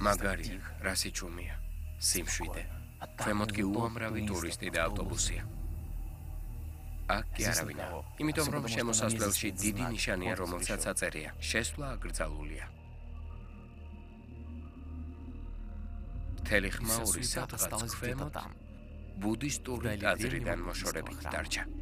მაგარი, რასი ჩუმია, სიმშვიდე. ქვემოთ კი უამრავი ტურისტი და ავტობუსია. აქ კი არავინაა, იმიტომ რომ შემოსასვლელში დიდი ნიშანია, რომელსაც აწერია. შესვლა აკრძალულია. მთელი ხმაური სადღაც ქვემოთ ბუდისტური ტაძრიდან მოშორებით დარჩა.